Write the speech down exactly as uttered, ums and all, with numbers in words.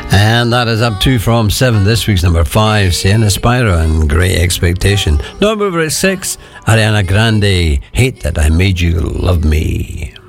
And that is up two from seven. This week's number five, Sienna Spyro and Great Expectation. No, over at six, Ariana Grande, Hate That I Made You Love Me.